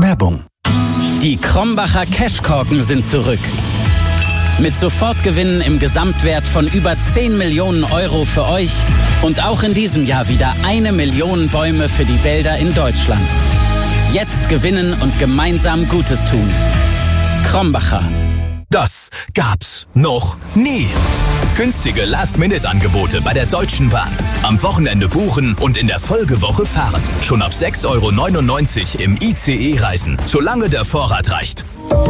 Werbung. Die Krombacher Cashkorken sind zurück. Mit Sofortgewinnen im Gesamtwert von über 10 Millionen Euro für euch und auch in diesem Jahr wieder 1 Million Bäume für die Wälder in Deutschland. Jetzt gewinnen und gemeinsam Gutes tun. Krombacher. Das gab's noch nie. Günstige Last-Minute-Angebote bei der Deutschen Bahn. Am Wochenende buchen und in der Folgewoche fahren. Schon ab 6,99 € im ICE reisen, solange der Vorrat reicht.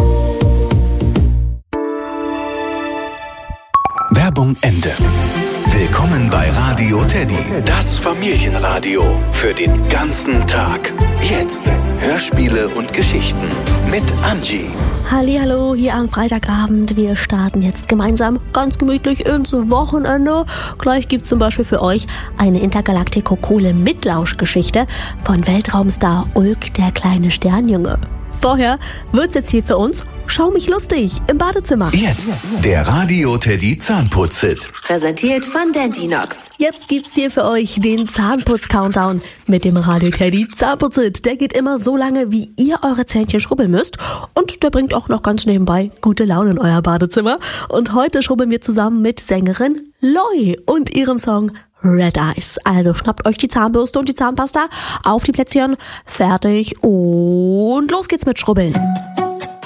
Werbung Ende. Willkommen bei Radio Teddy, das Familienradio für den ganzen Tag. Jetzt Hörspiele und Geschichten mit Angie. Hallihallo, hier am Freitagabend. Wir starten jetzt gemeinsam ganz gemütlich ins Wochenende. Gleich gibt's zum Beispiel für euch eine Intergalactico-Kohle-Mitlauschgeschichte von Weltraumstar Ulk, der kleine Sternjunge. Vorher wird's jetzt hier für uns Schau mich lustig im Badezimmer. Jetzt der Radio Teddy Zahnputz-Hit. Präsentiert von Dentinox. Jetzt gibt's hier für euch den Zahnputz-Countdown mit dem Radio Teddy Zahnputz-Hit. Der geht immer so lange, wie ihr eure Zähnchen schrubbeln müsst. Und der bringt auch noch ganz nebenbei gute Laune in euer Badezimmer. Und heute schrubbeln wir zusammen mit Sängerin Loi und ihrem Song Red Eyes. Also schnappt euch die Zahnbürste und die Zahnpasta, auf die Plätzchen, fertig und los geht's mit Schrubbeln.